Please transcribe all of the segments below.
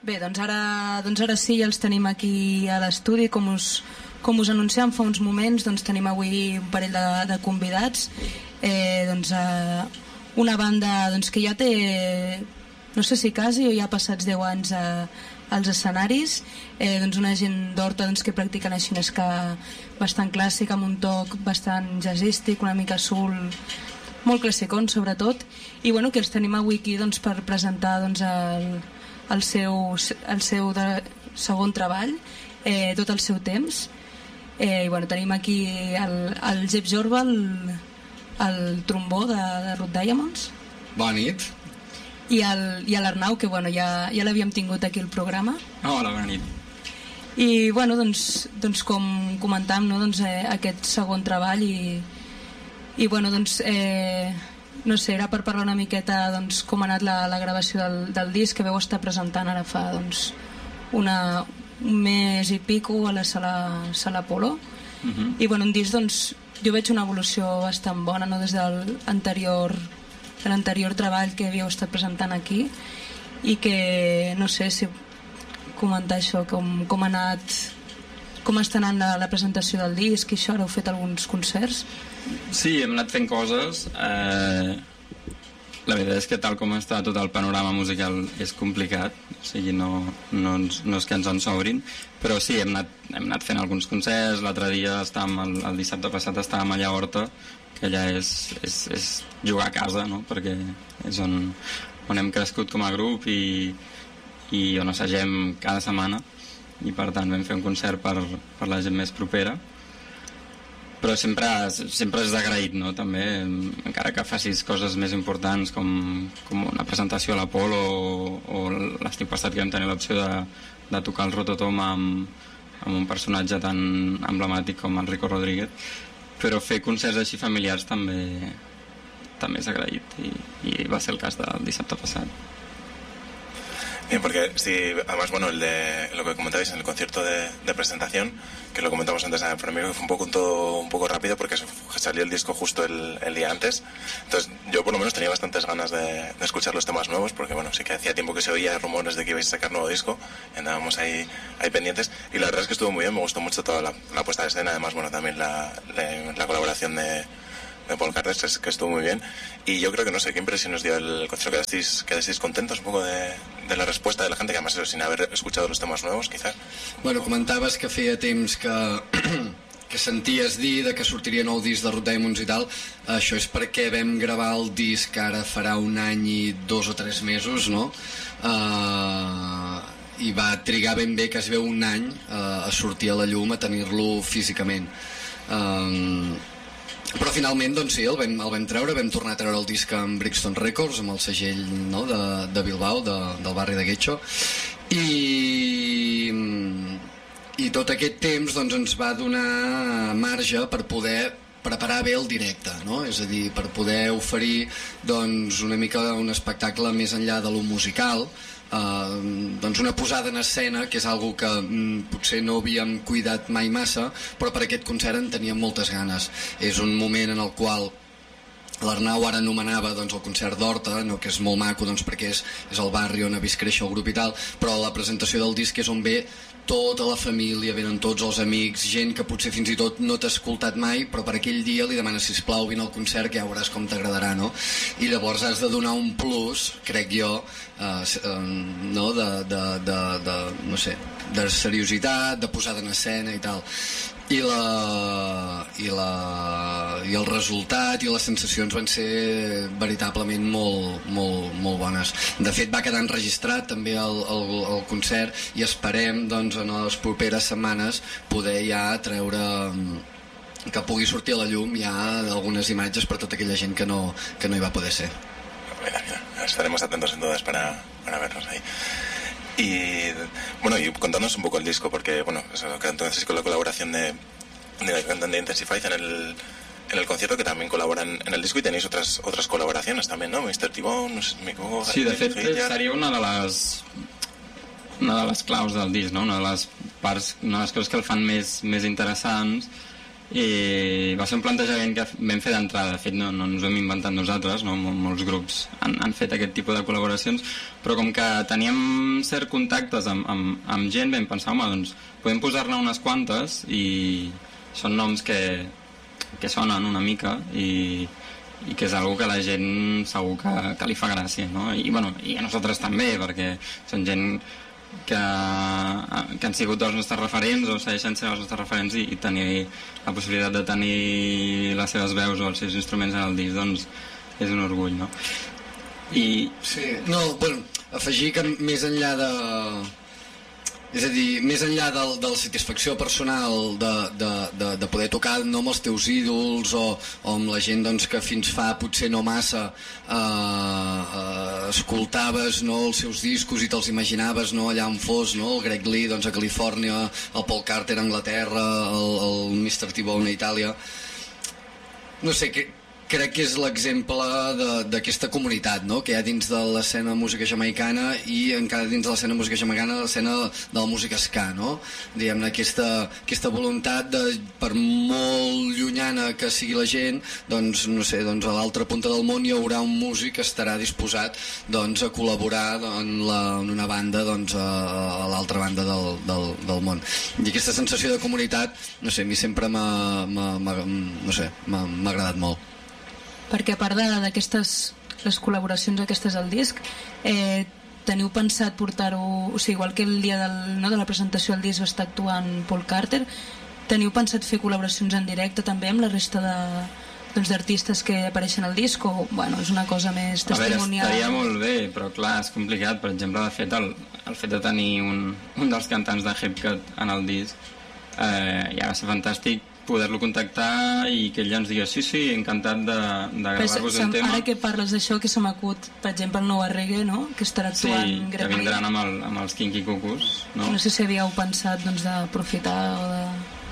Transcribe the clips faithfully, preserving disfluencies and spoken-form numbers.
Bé, doncs ara, doncs ara sí, ja els tenim aquí a l'estudi. Com us, com us anunciàvem fa uns moments, doncs tenim avui un parell de, de convidats. Eh, doncs, eh, una banda doncs, que ja té, no sé si quasi o ja passats deu anys a, als escenaris. Eh, doncs una gent d'Horta doncs, que practiquen així un ska bastant clàssic, amb un toc bastant jazzístic, una mica soul, molt classicón sobretot. I bueno, que els tenim avui aquí doncs, per presentar doncs, el el seu, el seu de, segon treball, eh, tot el seu temps. Eh, i bueno, tenim aquí el, el Jep Jorba, el, el trombó de, de Rude Diamonds. Bona nit. I l'Arnau, que bueno, ja, ja l'havíem tingut aquí al programa. Hola, bona nit. I bueno, doncs, doncs com comentàvem, no? Doncs, eh, aquest segon treball i, i bueno, doncs... Eh, no sé, era per parlar una miqueta doncs, com ha anat la, la gravació del, del disc que veu estar presentant ara fa doncs, una, un mes i pico a la sala, sala Polo. Uh-huh. I bueno, un disc doncs, jo veig una evolució bastant bona, no? Des de l'anterior de l'anterior treball que havíeu estat presentant aquí, i que no sé si comentar això, com, com ha anat, com està anant la, la presentació del disc i això. Ara heu fet alguns concerts? Sí, hem anat fent coses. Eh, la veritat és que tal com està tot el panorama musical és complicat, o sigui, no, no, ens, no és que ens en sobrin, però sí, hem anat, hem anat fent alguns concerts. L'altre dia estàvem, el, el dissabte passat estàvem allà a Horta, que allà és, és, és jugar a casa, no? Perquè és on, on hem crescut com a grup i, i on assagem cada setmana, i per tant vam fer un concert per, per la gent més propera. Però sempre, sempre és d'agraït, no? També, encara que facis coses més importants com, com una presentació a l'Apolo o, o l'estiu passat que vam tenir l'opció de, de tocar el Rototom amb, amb un personatge tan emblemàtic com el Rico Rodríguez, però fer concerts així familiars també, també és agraït, i, i va ser el cas del dissabte passat. Bien, porque sí, además, bueno, el de lo que comentabais en el concierto de, de presentación, que lo comentamos antes, para mí fue un poco, un, todo, un poco rápido porque salió el disco justo el, el día antes. Entonces, yo por lo menos tenía bastantes ganas de, de escuchar los temas nuevos, porque bueno, sí que hacía tiempo que se oía rumores de que ibais a sacar nuevo disco, y andábamos ahí, ahí pendientes, y la verdad es que estuvo muy bien, me gustó mucho toda la, la puesta de escena, además, bueno, también la, la, la colaboración de de Paul Cartes, que estuvo muy bien. Y yo creo que no sé qué impresión os dio el concierto. ¿Quedasteis, quedasteis contentos un poco de, de la respuesta de la gente, que además sin haber escuchado los temas nuevos, quizás? Bueno, comentaves que feia temps que que senties dir de que sortiria nou disc de Rude Diamonds i tal. Això és perquè vam gravar el disc ara farà un any i dos o tres mesos, no? Uh, i va trigar ben bé quasi bé un any uh, a sortir a la llum, a tenir-lo físicament. Uh, però finalment doncs sí, el vam, el vam treure, vam tornar a treure el disc amb Brixton Records, amb el segell, no, de, de Bilbao, de, del barri de Getxo, i, i tot aquest temps doncs, ens va donar marge per poder preparar bé el directe, no? És a dir, per poder oferir doncs, una mica un espectacle més enllà de lo musical, Uh, doncs una posada en escena, que és algo que mm, potser no havíem cuidat mai massa, però per aquest concert en teníem moltes ganes. És un moment en el qual l'Arnau ara anomenava doncs, el concert d'Horta, no? Que és molt maco doncs, perquè és, és el barri on ha vist créixer el grup i tal, però la presentació del disc és on ve tota la família, venen tots els amics, gent que potser fins i tot no t'ha escoltat mai, però per aquell dia li demanes sisplau vine al concert que ja veuràs com t'agradarà, no? I llavors has de donar un plus, crec jo, eh, eh, no? de, de, de, de, no sé, de seriositat, de posada en escena i tal. I, la, i, la, i el resultat i les sensacions van ser veritablement molt, molt, molt bones. De fet va quedar enregistrat també el, el, el concert i esperem doncs, en les properes setmanes poder ja treure, que pugui sortir a la llum ja algunes imatges per tota aquella gent que no, que no hi va poder ser. Mira, mira. Estaremos atentos sin dudas para, para vernos ahí. Y bueno, y contanos un poco el disco, porque bueno, eso, entonces con la colaboración de, de la cantante Intensified en el, en el concierto, que también colaboran en el disco, y tenéis otras otras colaboraciones también, ¿no? mister T-Bone, no sé, Mico, sí, de fet seria una de les una de les claus del disc, no? Una de les parts, una de les coses que el fan més, més interessants i va ser un plantejament que vam fer d'entrada. De fet, no, no ens ho hem inventat nosaltres, no? Mol, molts grups han, han fet aquest tipus de col·laboracions, però com que teníem cert contactes amb, amb, amb gent, vam pensar, home, doncs podem posar-ne unes quantes, i són noms que, que sonen una mica, i, i que és algo que la gent segur que, que li fa gràcia, no? I, bueno, i a nosaltres també, perquè són gent que, que han sigut els nostres referents o segueixen sent els nostres referents, i, i tenir la possibilitat de tenir les seves veus o els seus instruments en el disc, doncs és un orgull, no? I... Sí, no, bueno, afegir que més enllà de... És a dir, més enllà de, de la satisfacció personal de, de, de, de poder tocar, no, amb els teus ídols o, o amb la gent, doncs, que fins fa potser no massa eh, eh, escoltaves, no, els seus discos i te'ls imaginaves, no, allà on fos, no, el Greg Lee, doncs, a Califòrnia, el Paul Carter a Anglaterra, el, el mister T-Bone a Itàlia. No sé, que, crec que és l'exemple d'aquesta comunitat, no?, que hi ha dins de l'escena música jamaicana, i encara dins de l'escena música jamaicana l'escena de la música ska, no? Diguem-ne, aquesta, aquesta voluntat de, per molt llunyana que sigui la gent, doncs, no sé, doncs a l'altra punta del món hi haurà un músic que estarà disposat, doncs, a col·laborar en, la, en una banda, doncs, a, a l'altra banda del, del, del món. I aquesta sensació de comunitat, no sé, a mi sempre m'ha, no sé, m'ha agradat molt. Perquè a part d'aquestes, les col·laboracions aquestes al disc, eh, teniu pensat portar-ho, o sigui, igual que el dia del, no, de la presentació del disc va estar actuant Paul Carter, teniu pensat fer col·laboracions en directe també amb la resta de, doncs, d'artistes que apareixen al disc, o bueno, és una cosa més testimonial? A veure, estaria molt bé, però clar, és complicat. Per exemple, de fet, el, el fet de tenir un, un dels cantants de Hepcat en el disc, eh, ja va ser fantàstic poder-lo contactar i que ell ens digui sí, sí, encantat de, de gravar-vos un tema. Ara que parles d'això, que se m'acut, per exemple, el Nou Reggae, no?, que estarà actuant sí, Greg Lee. Que vindran amb, el, amb els Kinky Cuckoos, no? No sé si havíeu pensat, doncs, d'aprofitar o de...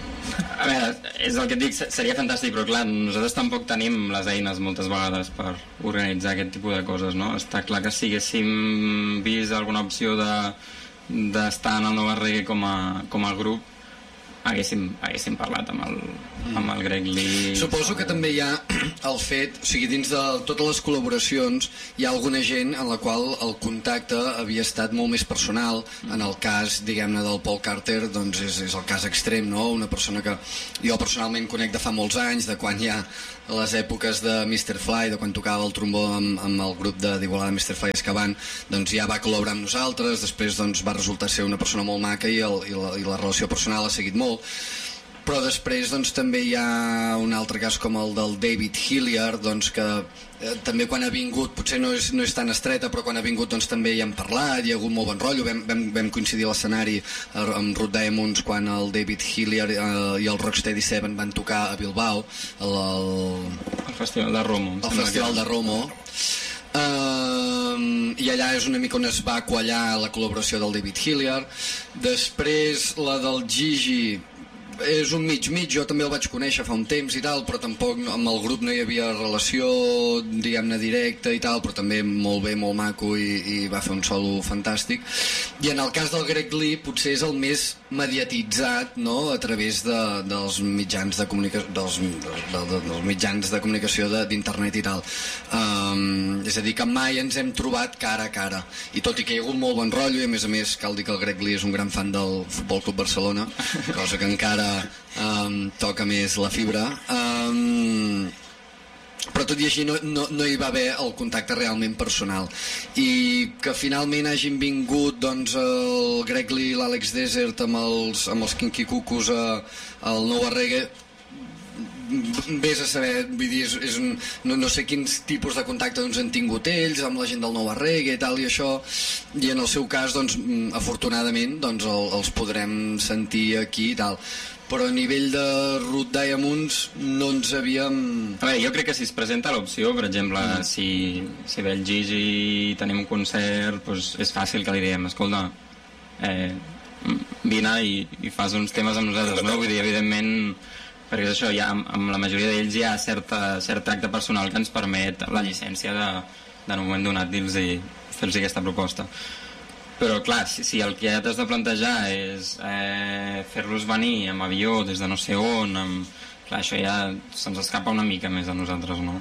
A veure, és el que et dic, seria fantàstic, però clar, nosaltres tampoc tenim les eines moltes vegades per organitzar aquest tipus de coses, no? Està clar que si haguéssim vist alguna opció de d'estar en el Nou Reggae com a, com a grup, haguéssim, haguéssim parlat amb el, amb el Greg Lee. Suposo que també hi ha el fet, o sigui, dins de totes les col·laboracions hi ha alguna gent en la qual el contacte havia estat molt més personal. En el cas, diguem-ne, del Paul Carter, doncs és, és el cas extrem, no? Una persona que jo personalment conec de fa molts anys, de quan hi ha les èpoques de mister Fly, de quan tocava el trombó amb, amb el grup de d'Igualada mister Fly Escabant, doncs ja va col·laborar amb nosaltres, després doncs va resultar ser una persona molt maca, i, el, i, la, i la relació personal ha seguit molt. Però després doncs també hi ha un altre cas com el del David Hilliard, doncs que eh, també quan ha vingut, potser no és, no és tan estreta, però quan ha vingut doncs també hi hem parlat, hi ha hagut molt bon rotllo, vam, vam, vam coincidir a l'escenari amb Ruth Diamonds quan el David Hilliard eh, i el Rocksteady Seven van tocar a Bilbao, el, el, el Festival de Romo. El Festival de Romo. Uh, i allà és una mica on es va quallar la col·laboració del David Hilliard. Després la del Gigi és un mig-mig, jo també el vaig conèixer fa un temps i tal, però tampoc amb el grup no hi havia relació, diguem-ne, directa i tal, però també molt bé, molt maco, i, i va fer un solo fantàstic. I en el cas del Greg Lee potser és el més mediatitzat, no?, a través de, dels mitjans de comunicació, dels, de, de, dels mitjans de comunicació d'internet i tal. Um, és a dir, que mai ens hem trobat cara a cara, i tot i que hi ha hagut molt bon rotllo, i a més a més cal dir que el Greg Lee és un gran fan del Futbol Club Barcelona, cosa que encara Um, toca més la fibra, um, però tot i així no, no, no hi va haver el contacte realment personal, i que finalment hagin vingut doncs el Greg Lee i l'Àlex Desert amb els, amb els Kinky Cuckoos al Nou Reggae, vés a saber, vull dir, és, és un, no, no sé quins tipus de contacte doncs, han tingut ells amb la gent del Nou Reggae i tal i això, i en el seu cas doncs, afortunadament doncs, el, els podrem sentir aquí i tal, però a nivell de Ruth Diamonds no ens havíem... A veure, jo crec que si es presenta l'opció, per exemple, mm. si, si ve el Gigi i tenim un concert, doncs és fàcil que li diguem, escolta, eh, vine i, i fas uns temes amb nosaltres, no? Vull dir, evidentment, perquè és això, ja, amb, amb la majoria d'ells hi ha certa, cert tracte personal que ens permet la llicència de, de en un moment donat dir-los i fer-los aquesta proposta. Però clar, si, si el que ja t'has de plantejar és eh, fer-los venir amb avió des de no sé on, amb, clar, això ja se'ns escapa una mica més a nosaltres, no?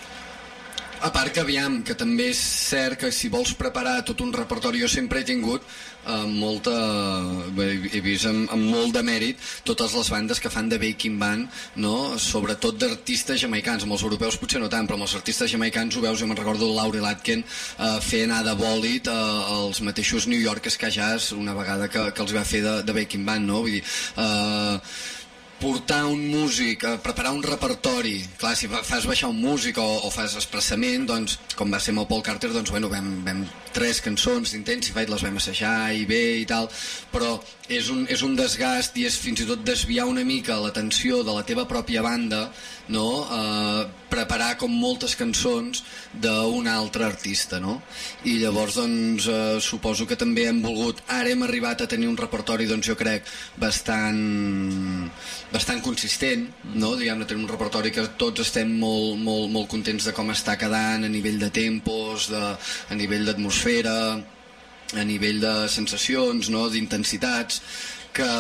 A part que, aviam, que també és cert que si vols preparar tot un repertori, jo sempre he tingut eh, molta... Bé, he vist amb, amb molt de mèrit totes les bandes que fan de backing band, no? Sobretot d'artistes jamaicans. Amb els europeus potser no tant, però amb els artistes jamaicans ho veus. Jo me'n recordo Laurel Aitken eh, fer anar de bòlit eh, els mateixos New York Ska Jazz una vegada que, que els va fer de, de backing band, no? Vull dir... Eh, portar un músic, a preparar un repertori, clar, si fas baixar un músic o, o fas expressament, doncs, com va ser amb el Paul Carter, doncs, bueno, vam, vam tres cançons d'Intensify, les vam assajar i bé i tal, però és un, és un desgast i és fins i tot desviar una mica l'atenció de la teva pròpia banda, no? Eh, preparar com moltes cançons d'un altre artista, no? I llavors, doncs, eh, suposo que també hem volgut, ara hem arribat a tenir un repertori, doncs jo crec, bastant bastant consistent, no? Diguem-ne, tenim un repertori que tots estem molt, molt, molt contents de com està quedant a nivell de tempos, de, a nivell d'atmosfera, a nivell de sensacions, no? D'intensitats, que,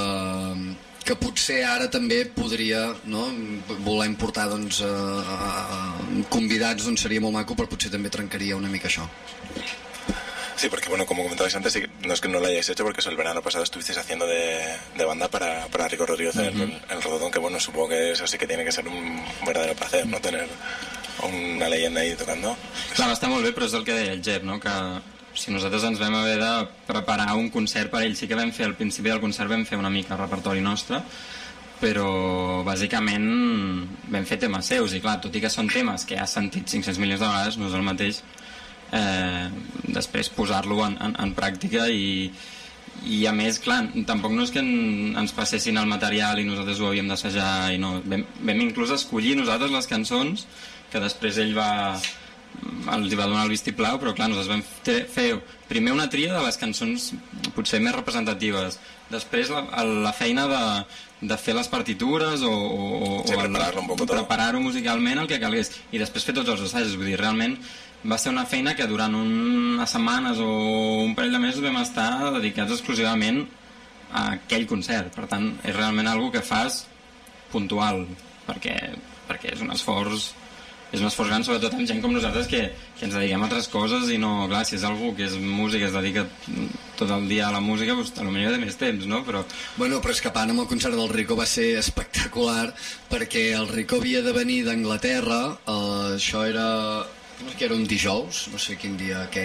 que potser ara també podria, no? Volem portar, doncs, a, a, a convidats, doncs seria molt maco, però potser també trencaria una mica això. Sí, porque bueno, como comentabais antes, sí, no es que no lo hayáis hecho, porque eso el verano pasado estuvisteis haciendo de, de banda para, para Rico Rodríguez uh-huh. en el, el Rododón, que bueno, supongo que eso sí que tiene que ser un verdadero placer, ¿no? Tener una leyenda ahí tocando. Clar, està molt bé, però és el que deia el Jep, no? Que si nosaltres ens vam haver de preparar un concert per ell, sí que vam fer, al principi del concert vam fer una mica repertori nostre, però bàsicament vam fer temes seus, i clar, tot i que són temes que has sentit cinc-cents milions de vegades, no és el mateix eh, després posar-lo en, en, en pràctica i, i a més, clar, tampoc no és que en, ens passessin el material i nosaltres ho havíem d'assajar i no, vam, vam inclús escollir nosaltres les cançons que després ell va els va donar el vistiplau, però clar, nosaltres vam fer primer una tria de les cançons potser més representatives, després la, la feina de, de fer les partitures o, o, sí, o preparar-ho preparar-ho musicalment el que calgués, i després fer tots els assajos, vull dir, realment va ser una feina que durant unes setmanes o un parell de mesos vam estar dedicats exclusivament a aquell concert, per tant és realment algo que fas puntual, perquè, perquè és un esforç és un esforç gran, sobretot amb gent com nosaltres que, que ens dediquem a altres coses i no, clar, si és algú que és músic, es dedica tot el dia a la música, doncs potser de més temps, no? Però... Bueno, però escapant amb el concert del Rico va ser espectacular perquè el Rico havia de venir d'Anglaterra, eh, això era... no sé, que era un dijous, no sé quin dia que